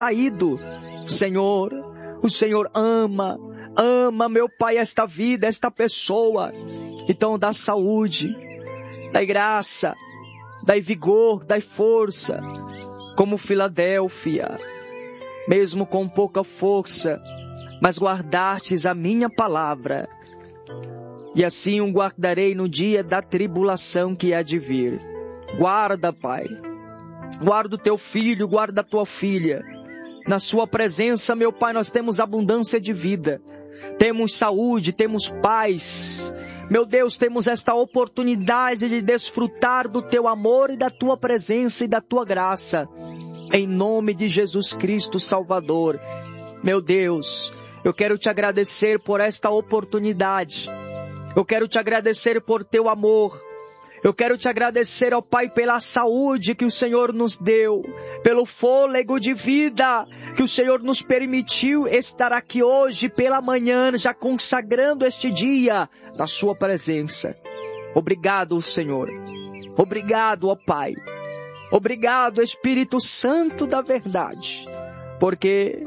caído. Senhor, o Senhor ama, meu Pai, esta vida, esta pessoa. Então dá saúde, dá graça, dá vigor, dá força, como Filadélfia, mesmo com pouca força, mas guardastes a minha palavra, e assim o guardarei no dia da tribulação que há de vir. Guarda, Pai, guarda o teu filho, guarda a tua filha. Na sua presença, meu Pai, nós temos abundância de vida, temos saúde, temos paz. Meu Deus, temos esta oportunidade de desfrutar do teu amor e da tua presença e da tua graça. Em nome de Jesus Cristo, Salvador. Meu Deus, eu quero te agradecer por esta oportunidade. Eu quero te agradecer por teu amor. Eu quero te agradecer, ó Pai, pela saúde que o Senhor nos deu, pelo fôlego de vida que o Senhor nos permitiu estar aqui hoje pela manhã, já consagrando este dia na sua presença. Obrigado, Senhor. Obrigado, ó Pai. Obrigado, Espírito Santo da verdade, porque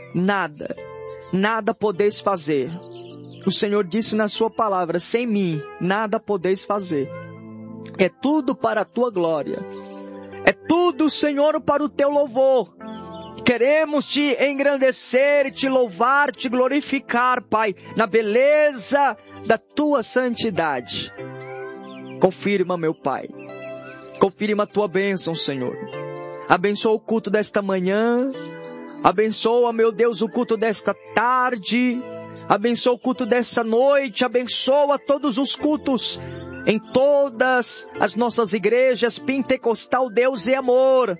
nada podeis fazer. O Senhor disse na sua palavra, sem mim nada podeis fazer. É tudo para a tua glória. É tudo, Senhor, para o teu louvor. Queremos te engrandecer, te louvar, te glorificar, Pai, na beleza da tua santidade. Confirma, meu Pai. Confirma a tua bênção, Senhor. Abençoa o culto desta manhã. Abençoa, meu Deus, o culto desta tarde. Abençoa o culto desta noite. Abençoa todos os cultos em todas as nossas igrejas, Pentecostal, Deus e Amor.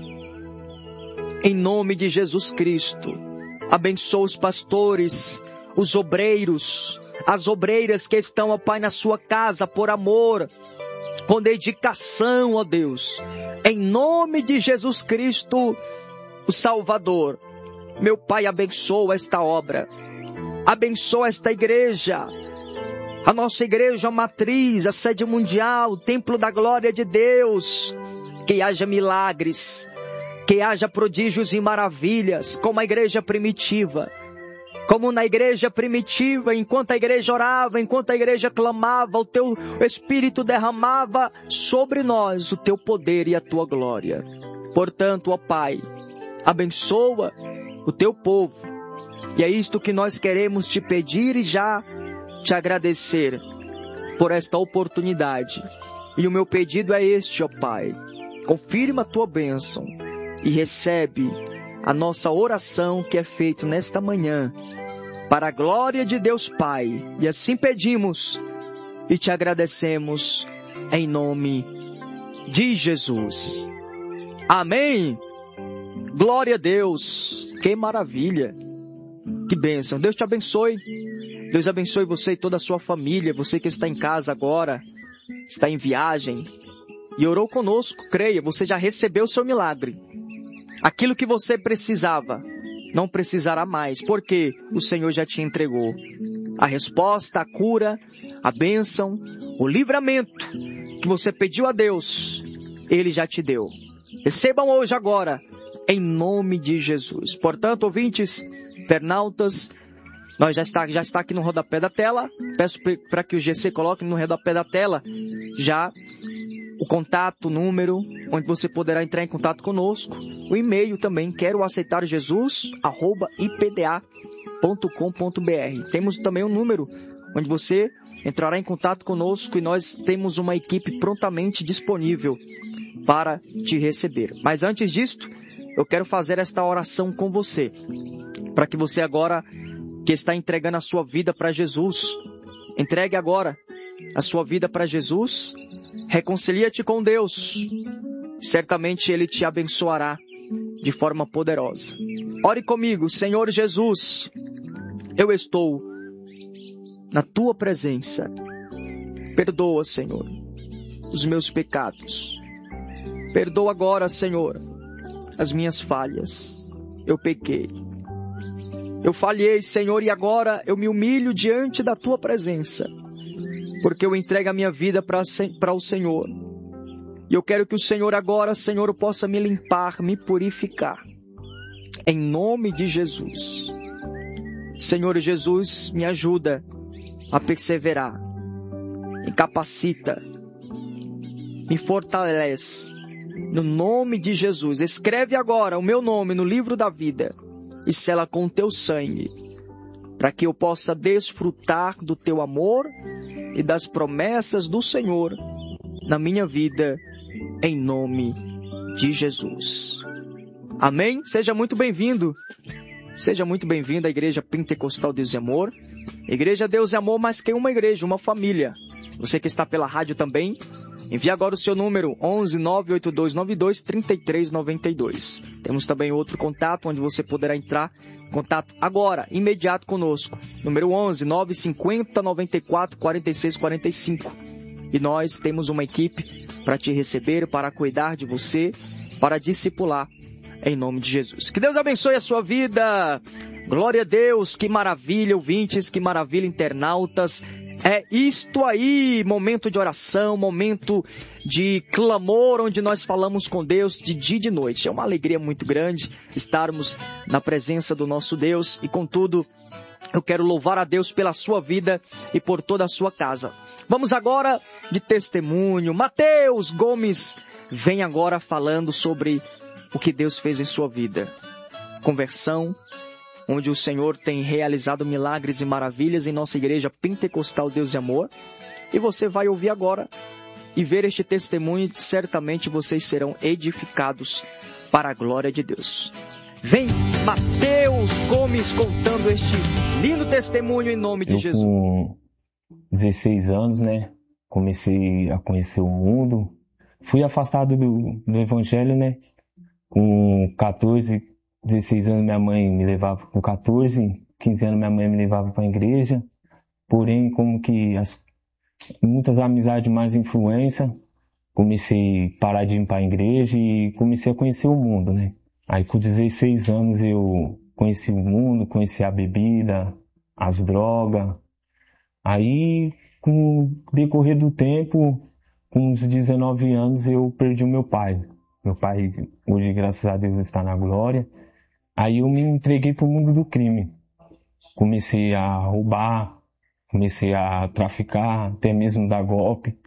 Em nome de Jesus Cristo, abençoa os pastores, os obreiros, as obreiras que estão, ó Pai, na sua casa por amor, com dedicação, ó Deus. Em nome de Jesus Cristo, o Salvador. Meu Pai, abençoa esta obra, abençoa esta igreja, a nossa igreja matriz, a sede mundial, o templo da glória de Deus. Que haja milagres, que haja prodígios e maravilhas, como a igreja primitiva. Como na igreja primitiva, enquanto a igreja orava, enquanto a igreja clamava, o teu Espírito derramava sobre nós o teu poder e a tua glória. Portanto, ó Pai, abençoa o teu povo. E é isto que nós queremos te pedir e já te agradecer por esta oportunidade. E o meu pedido é este, ó Pai. Confirma a tua bênção e recebe a nossa oração que é feita nesta manhã, para a glória de Deus Pai. E assim pedimos e te agradecemos em nome de Jesus. Amém. Glória a Deus. Que maravilha. Que bênção. Deus te abençoe. Deus abençoe você e toda a sua família. Você que está em casa agora, está em viagem e orou conosco, creia, você já recebeu o seu milagre. Aquilo que você precisava, não precisará mais, porque o Senhor já te entregou a resposta, a cura, a bênção, o livramento que você pediu a Deus, Ele já te deu. Recebam hoje, agora, em nome de Jesus. Portanto, ouvintes, internautas, nós já está aqui no rodapé da tela. Peço para que o GC coloque no rodapé da tela já o contato, o número, onde você poderá entrar em contato conosco. O e-mail também, queroaceitarjesus@ipda.com.br. Temos também um número onde você entrará em contato conosco e nós temos uma equipe prontamente disponível para te receber. Mas antes disto, eu quero fazer esta oração com você, para que você agora, que está entregando a sua vida para Jesus, entregue agora a sua vida para Jesus, reconcilia-te com Deus, certamente Ele te abençoará de forma poderosa. Ore comigo. Senhor Jesus, eu estou na Tua presença. Perdoa, Senhor, os meus pecados. Perdoa agora, Senhor, as minhas falhas. Eu pequei. Eu falhei, Senhor, e agora eu me humilho diante da Tua presença, porque eu entrego a minha vida para o Senhor. E eu quero que o Senhor agora, Senhor, possa me limpar, me purificar. em nome de Jesus. Senhor Jesus, me ajuda a perseverar, me capacita, me fortalece, no nome de Jesus. Escreve agora o meu nome no livro da vida e sela com o teu sangue, para que eu possa desfrutar do teu amor e das promessas do Senhor na minha vida, em nome de Jesus. Amém? Seja muito bem-vindo. Seja muito bem-vindo à Igreja Pentecostal Deus e Amor. Igreja Deus e Amor, mais que uma igreja, uma família. Você que está pela rádio também, envie agora o seu número 11 98292 3392. Temos também outro contato onde você poderá entrar em contato agora, imediato conosco. Número 11 950 94 46 45. E nós temos uma equipe para te receber, para cuidar de você, para discipular em nome de Jesus. Que Deus abençoe a sua vida. Glória a Deus, que maravilha, ouvintes, que maravilha, internautas. É isto aí, momento de oração, momento de clamor, onde nós falamos com Deus de dia e de noite. É uma alegria muito grande estarmos na presença do nosso Deus e, contudo, eu quero louvar a Deus pela sua vida e por toda a sua casa. Vamos agora de testemunho. Mateus Gomes vem agora falando sobre o que Deus fez em sua vida. Conversão, onde o Senhor tem realizado milagres e maravilhas em nossa Igreja Pentecostal Deus e Amor. E você vai ouvir agora e ver este testemunho e certamente vocês serão edificados para a glória de Deus. Vem Mateus Gomes contando este lindo testemunho em nome de Jesus. Com 16 anos, né? Comecei a conhecer o mundo. Fui afastado do Evangelho, né? Com 14, 16 anos minha mãe me levava, com 14, 15 anos minha mãe me levava para a igreja. Porém, como que muitas amizades mais influência, comecei a parar de ir para a igreja e comecei a conhecer o mundo, né? Aí com 16 anos eu conheci o mundo, conheci a bebida, as drogas. Aí, com o decorrer do tempo, com uns 19 anos, eu perdi o meu pai. Meu pai, hoje, graças a Deus, está na glória. Aí eu me entreguei para o mundo do crime. Comecei a roubar, comecei a traficar, até mesmo dar golpe.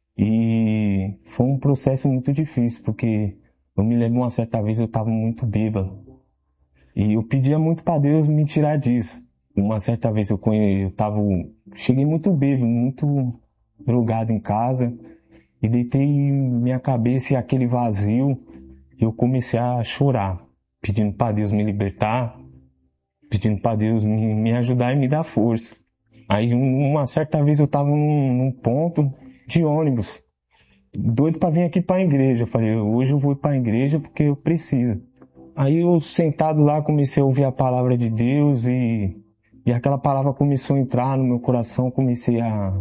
E foi um processo muito difícil, porque eu me lembro uma certa vez eu estava muito bêbado. E eu pedia muito para Deus me tirar disso. Uma certa vez cheguei muito bêbado, muito drogado em casa. E deitei minha cabeça e aquele vazio, eu comecei a chorar, pedindo para Deus me libertar, pedindo para Deus me ajudar e me dar força. Aí uma certa vez eu estava num ponto de ônibus, doido para vir aqui para a igreja. Eu falei, hoje eu vou para a igreja porque eu preciso. Aí eu sentado lá comecei a ouvir a palavra de Deus e aquela palavra começou a entrar no meu coração, comecei a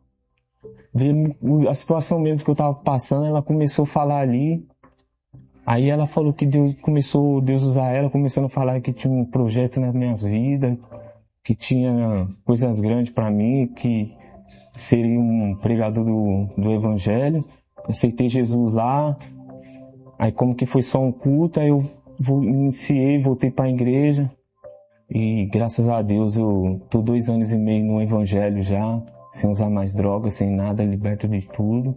ver a situação mesmo que eu estava passando. Ela começou a falar ali. Aí ela falou que Deus usar ela, começando a falar que tinha um projeto na minha vida, que tinha coisas grandes para mim, que seria um pregador do Evangelho. Aceitei Jesus lá. Aí como que foi só um culto, aí eu iniciei, voltei para a igreja. E graças a Deus eu tô 2 anos e meio no Evangelho já, sem usar mais drogas, sem nada, liberto de tudo.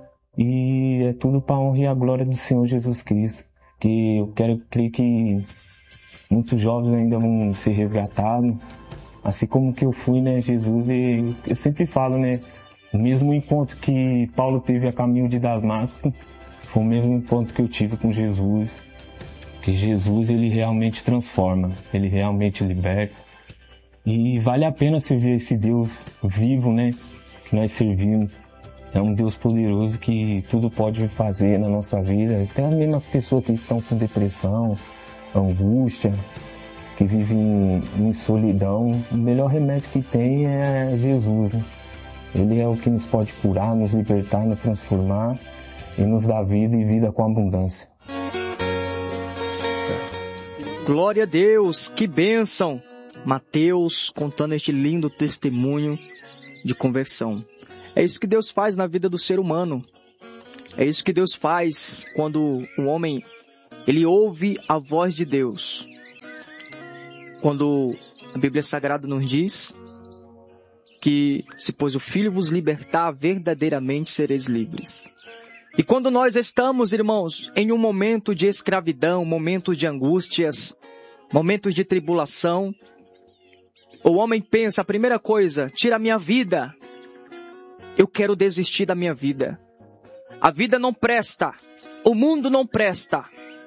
E é tudo para a honra e a glória do Senhor Jesus Cristo. Que eu creio que muitos jovens ainda vão ser resgatados. Assim como que eu fui, né, Jesus, e eu sempre falo, né, o mesmo encontro que Paulo teve a caminho de Damasco, foi o mesmo encontro que eu tive com Jesus. Que Jesus, ele realmente transforma, ele realmente liberta. E vale a pena servir esse Deus vivo, né, que nós servimos. É um Deus poderoso que tudo pode fazer na nossa vida. Até as mesmas pessoas que estão com depressão, angústia, que vivem em solidão, o melhor remédio que tem é Jesus, né? Ele é o que nos pode curar, nos libertar, nos transformar e nos dar vida e vida com abundância. Glória a Deus, que bênção! Mateus contando este lindo testemunho de conversão. É isso que Deus faz na vida do ser humano. É isso que Deus faz quando um homem ele ouve a voz de Deus. quando a Bíblia Sagrada nos diz que se pois o Filho vos libertar, verdadeiramente sereis livres. E quando nós estamos, irmãos, em um momento de escravidão, momentos de angústias, momentos de tribulação, o homem pensa, a primeira coisa, tira a minha vida. Eu quero desistir da minha vida. A vida não presta. O mundo não presta.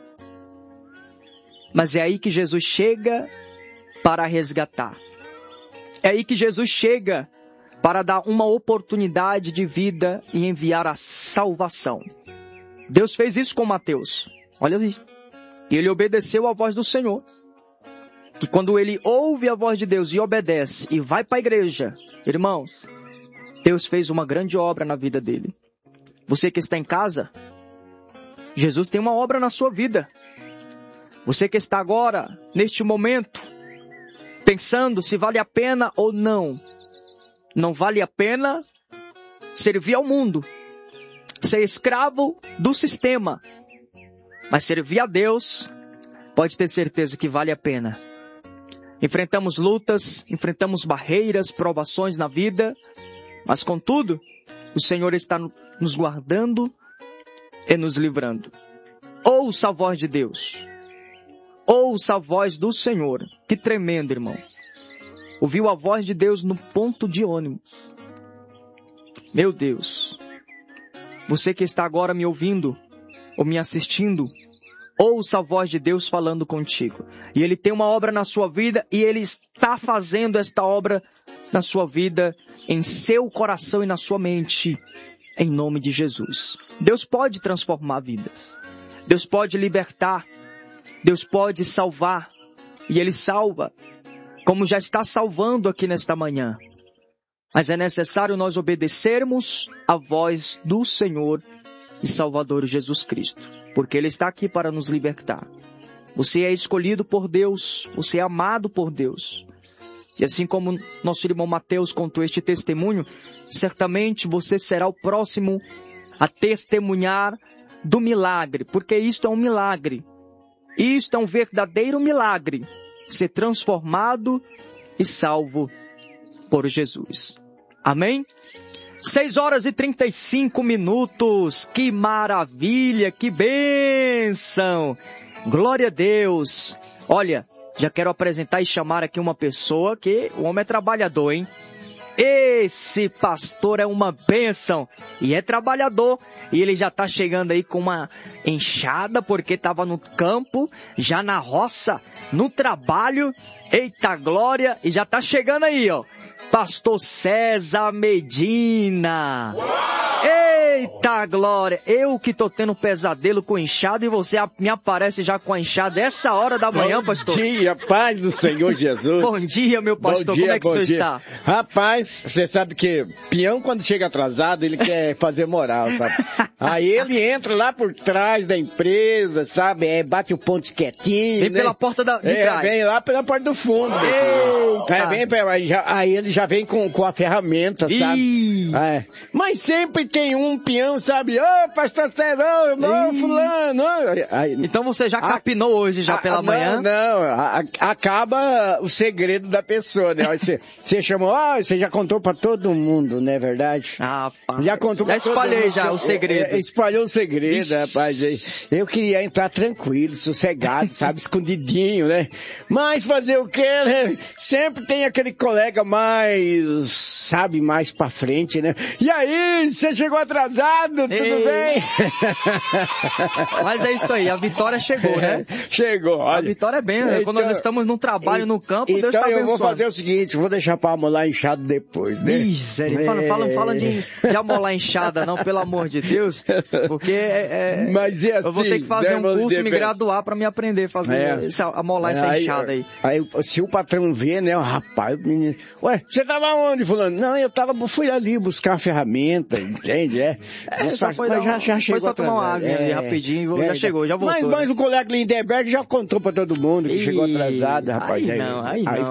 Mas é aí que Jesus chega para resgatar. É aí que Jesus chega para dar uma oportunidade de vida e enviar a salvação. Deus fez isso com Mateus. Olha isso. E ele obedeceu à voz do Senhor. Que quando ele ouve a voz de Deus e obedece e vai para a igreja, irmãos, Deus fez uma grande obra na vida dele. Você que está em casa, Jesus tem uma obra na sua vida. Você que está agora, neste momento, pensando se vale a pena ou não. Não vale a pena servir ao mundo, ser escravo do sistema. Mas servir a Deus, pode ter certeza que vale a pena. Enfrentamos lutas, enfrentamos barreiras, provações na vida, mas contudo, o Senhor está nos guardando e nos livrando. Ouça a voz de Deus. Ouça a voz do Senhor. Que tremendo, irmão. Ouviu a voz de Deus no ponto de ônibus. Meu Deus. Você que está agora me ouvindo ou me assistindo, ouça a voz de Deus falando contigo. E Ele tem uma obra na sua vida e Ele está fazendo esta obra na sua vida, em seu coração e na sua mente, em nome de Jesus. Deus pode transformar vidas. Deus pode libertar. Deus pode salvar. E Ele salva, como já está salvando aqui nesta manhã. Mas é necessário nós obedecermos a voz do Senhor e Salvador Jesus Cristo, porque Ele está aqui para nos libertar. Você é escolhido por Deus, você é amado por Deus. E assim como nosso irmão Mateus contou este testemunho, certamente você será o próximo a testemunhar do milagre, porque isto é um milagre. Isto é um verdadeiro milagre, ser transformado e salvo por Jesus. Amém? 6h35, que maravilha, que bênção! Glória a Deus! Olha, já quero apresentar e chamar aqui uma pessoa que o homem é trabalhador, hein? Esse pastor é uma bênção e é trabalhador. E ele já está chegando aí com uma enxada, porque estava no campo, já na roça, no trabalho. Eita glória! E já está chegando aí, ó. Pastor César Medina. Eita glória! Eu que tô tendo pesadelo com enxada e você me aparece já com a enxada essa hora da manhã, pastor. Bom dia, paz do Senhor Jesus. Bom dia, meu pastor. Como é que o senhor está? Rapaz, você sabe que peão quando chega atrasado, ele quer fazer moral, sabe? Aí ele entra lá por trás da empresa, sabe? Bate o ponto quietinho, vem né? pela porta de trás. Vem lá pela porta do fundo. Aí ele já vem com a ferramenta, sabe? Mas sempre tem um peão, sabe? Ô, pastor César, ô, fulano. Aí, então você já capinou hoje, já pela manhã? Não, acaba o segredo da pessoa, né? Você chamou, você já contou pra todo mundo, não é verdade? Ah, pá. Já contou pra todo mundo. Já espalhei já o segredo. Espalhou o segredo, rapaz. Eu queria entrar tranquilo, sossegado, sabe? Escondidinho, né? Mas fazer o quê, né? Sempre tem aquele colega mais pra frente, né? E aí, você chegou atrasado, tudo bem? Mas é isso aí, a vitória chegou, né? Chegou, olha. A vitória é bem, então, quando nós estamos num trabalho no campo, Deus está abençoando. Então eu vou fazer o seguinte, vou deixar pra amolar enxada depois, né? Fala de amolar enxada, não, pelo amor de Deus, porque Mas é assim, eu vou ter que fazer um curso e me graduar pra me aprender a fazer, amolar essa enxada aí. Aí, se o patrão vê, né, rapaz, ué, você tava onde, fulano? Não, fui ali buscar a ferramenta, entende? Já chegou. Foi só tomar uma água ali rapidinho, já chegou, já voltou. Mas o colega Lindenberg já contou pra todo mundo que chegou atrasado, rapaz. Aí não.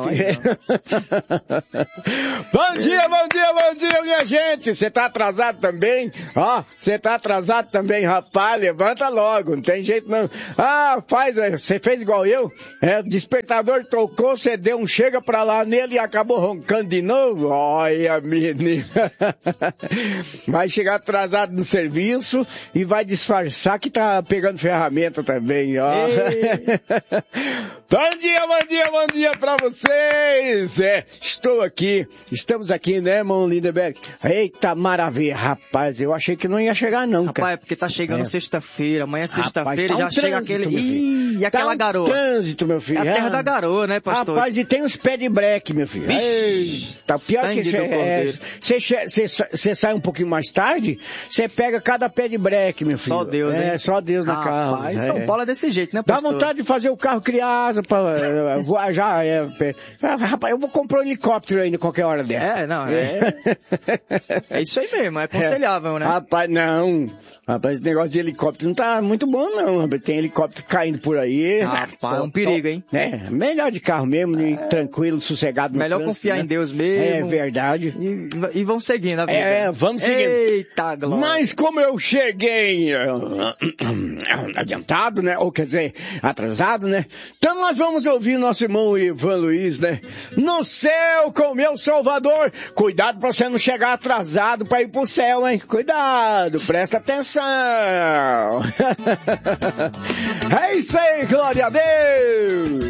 Bom dia, minha gente. Você tá atrasado também? Ó, você tá atrasado também, rapaz. Levanta logo, não tem jeito não. Você fez igual eu? O despertador tocou, você deu um chega pra lá nele e acabou roncando de novo? Olha, menina. Vai chegar atrasado no serviço e vai disfarçar que tá pegando ferramenta também, ó. Bom dia pra vocês. Estamos aqui, né, irmão Lindenberg? Eita, maravilha, rapaz, eu achei que não ia chegar não, rapaz, cara. Rapaz, é porque tá chegando sexta-feira, amanhã tá sexta-feira já chega aquele... E aquela garoa? Trânsito, meu filho. É a terra da garoa, né, pastor? Rapaz, e tem uns pés de breque, meu filho. Tá pior que você sai um pouquinho mais tarde, você pega cada pé de breque, meu filho. Só Deus, hein? Só Deus na carro. Rapaz, São Paulo é desse jeito, né, pastor? Dá vontade de fazer o carro criar asa pra voar já. Rapaz, eu vou comprar um helicóptero ainda qualquer hora dessa. É isso aí mesmo, é aconselhável, né? Rapaz, não. Rapaz, esse negócio de helicóptero não tá muito bom, não. Tem helicóptero caindo por aí. Rapaz, é um perigo, hein? Melhor de carro mesmo, tranquilo, sossegado. Melhor trânsito, confiar em Deus mesmo. É verdade. E vamos seguindo a vida. Vamos seguindo. Eita, glória. Mas como eu cheguei adiantado, né? Ou quer dizer, atrasado, né? Então nós vamos ouvir nosso irmão Ivan Luiz, né? No céu com meu Salvador. Cuidado pra você não chegar atrasado pra ir pro céu, hein? Cuidado, presta atenção. É isso aí, glória a Deus!